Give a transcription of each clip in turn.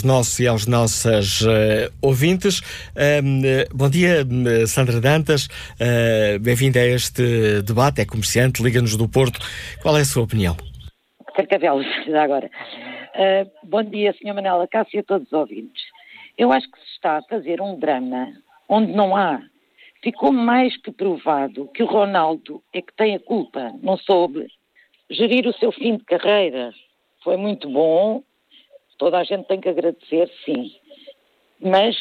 nossos e às nossas ouvintes. Bom dia, Sandra Dantas. Bem-vinda a este debate. É comerciante, Liga-nos do Porto. Qual é a sua opinião? Carcavelos, já agora. Bom dia, Sr. Manela Cássio e a todos os ouvintes. Eu acho que se está a fazer um drama onde não há. Ficou mais que provado que o Ronaldo é que tem a culpa. Não soube gerir o seu fim de carreira. Foi muito bom. Toda a gente tem que agradecer, sim. Mas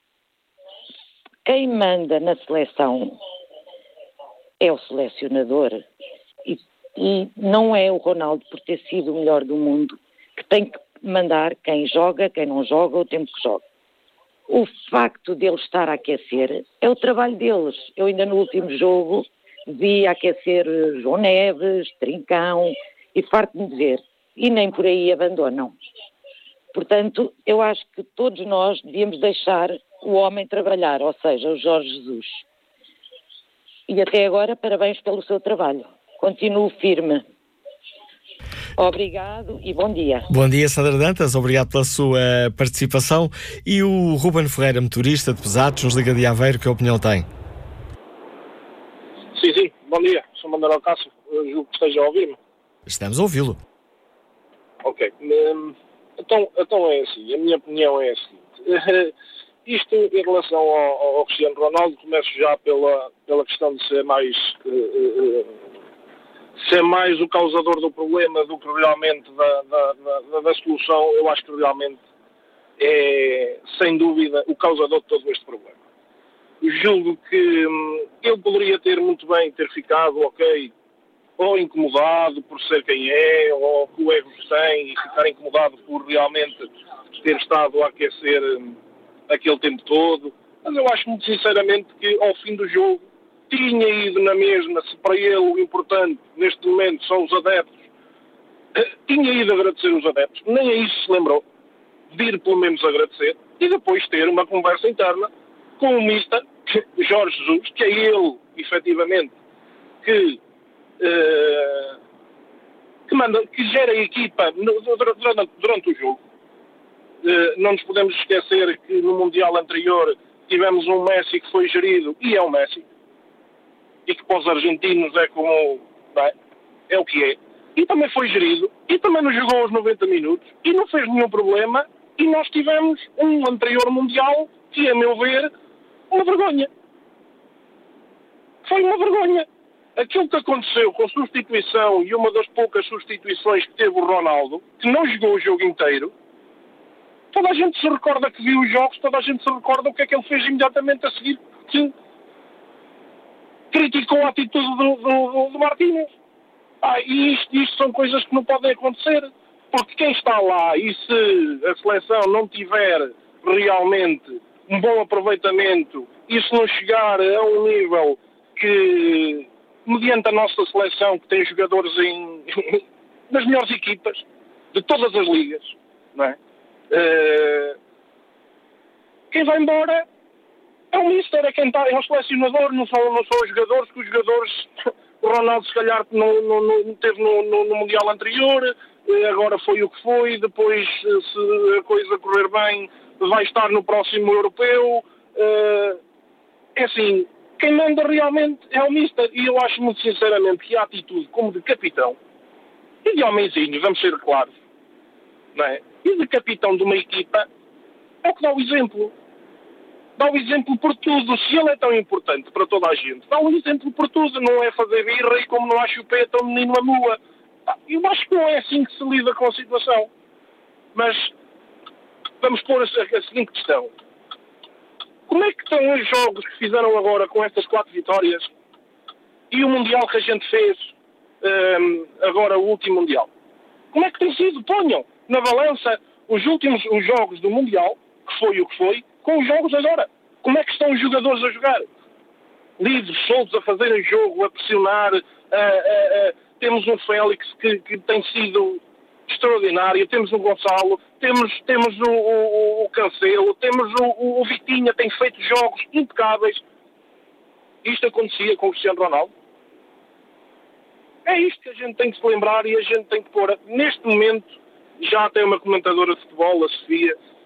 quem manda na seleção é o selecionador. E não é o Ronaldo, por ter sido o melhor do mundo, que tem que mandar quem joga, quem não joga, o tempo que joga. O facto dele estar a aquecer é o trabalho deles. Eu ainda no último jogo vi aquecer João Neves, Trincão, e farto-me de ver. E nem por aí abandonam. Portanto, eu acho que todos nós devíamos deixar o homem trabalhar, ou seja, o Jorge Jesus. E até agora, parabéns pelo seu trabalho. Continuo firme. Obrigado e bom dia. Bom dia, Sandra Dantas. Obrigado pela sua participação. E o Ruben Ferreira, motorista de pesados, nos liga de Aveiro, que opinião tem? Sim. Bom dia. Sou Manuel Cássio. Eu julgo que esteja a ouvir-me. Estamos a ouvi-lo. Ok. Então é assim. A minha opinião é a seguinte. Isto, em relação ao Cristiano Ronaldo, começo já pela questão de ser mais o causador do problema do que realmente da solução. Eu acho que realmente é, sem dúvida, o causador de todo este problema. Julgo que ele poderia ter muito bem ter ficado, ok, ou incomodado por ser quem é, ou que o ego tem, e ficar incomodado por realmente ter estado a aquecer aquele tempo todo. Mas eu acho muito sinceramente que ao fim do jogo tinha ido na mesma, se para ele o importante neste momento são os adeptos, tinha ido agradecer os adeptos, nem a isso se lembrou, de ir pelo menos agradecer, e depois ter uma conversa interna com o mister, Jorge Jesus, que é ele, efetivamente, que manda, que gera a equipa durante o jogo. Não nos podemos esquecer que no Mundial anterior tivemos um Messi que foi gerido, e é o Messi, e que para os argentinos é como, é o que é, e também foi gerido, e também nos jogou aos 90 minutos, e não fez nenhum problema, e nós tivemos um anterior Mundial que, a meu ver, uma vergonha. Foi uma vergonha. Aquilo que aconteceu com a substituição, e uma das poucas substituições que teve o Ronaldo, que não jogou o jogo inteiro, toda a gente se recorda que viu os jogos, toda a gente se recorda o que é que ele fez imediatamente a seguir. Sim. Criticou a atitude do Martínez. E isto são coisas que não podem acontecer. Porque quem está lá, e se a seleção não tiver realmente um bom aproveitamento, e se não chegar a um nível que, mediante a nossa seleção, que tem jogadores nas melhores equipas de todas as ligas, não é? Quem vai embora é o mister, é quem está, é o selecionador, não são os jogadores, que os jogadores, o Ronaldo se calhar não teve no Mundial anterior, agora foi o que foi, depois se a coisa correr bem vai estar no próximo europeu. É assim, quem manda realmente é o mister, e eu acho muito sinceramente que a atitude como de capitão e de homenzinho, vamos ser claros, não é? E de capitão de uma equipa é o que dá o exemplo. Dá o exemplo por tudo. Se ele é tão importante para toda a gente, dá o exemplo por tudo. Não é fazer birra e, como não há chupeta, o menino amua. Eu acho que não é assim que se lida com a situação. Mas vamos pôr a seguinte questão. Como é que estão os jogos que fizeram agora com estas 4 vitórias e o Mundial que a gente fez agora, o último Mundial? Como é que tem sido? Ponham na balança os jogos do Mundial, que foi o que foi, com os jogos agora. Como é que estão os jogadores a jogar? Livres, soltos, a fazerem jogo, a pressionar. Temos um Félix que tem sido extraordinário, temos o Gonçalo, temos o Cancelo, temos o Vitinha, tem feito jogos impecáveis. Isto acontecia com o Cristiano Ronaldo. É isto que a gente tem que se lembrar, e a gente tem que pôr, neste momento, já tem uma comentadora de futebol, a Sofia,